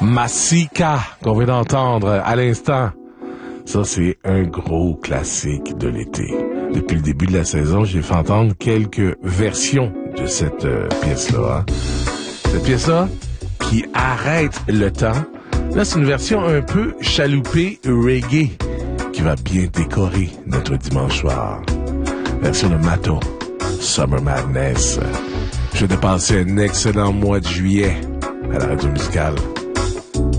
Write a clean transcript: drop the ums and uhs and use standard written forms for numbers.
Masika, qu'on vient d'entendre à l'instant. Ça, c'est un gros classique de l'été. Depuis le début de la saison, j'ai fait entendre quelques versions de cette pièce-là. Hein. Cette pièce-là qui arrête le temps. Là, c'est une version un peu chaloupée reggae qui va bien décorer notre dimanche soir. Version de Mato, Summer Madness. Je vais te passer un excellent mois de juillet à la radio musicale.